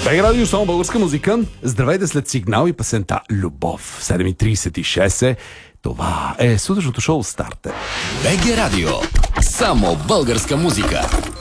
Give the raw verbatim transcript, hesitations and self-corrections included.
БГ Радио, само българска музика. Здравейте след сигнал и песента Любов. седем и трийсет и шест е. Това е сутрешното шоу Старте. БГ Радио. Само българска музика.